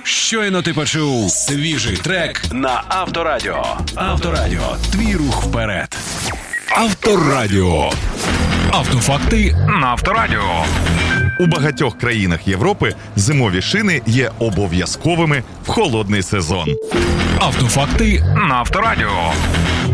Щойно ти почув свіжий трек на Авторадіо. Авторадіо. Твій рух вперед. Авторадіо. Автофакти на Авторадіо. У багатьох країнах Європи зимові шини є обов'язковими в холодний сезон. Автофакти на Авторадіо.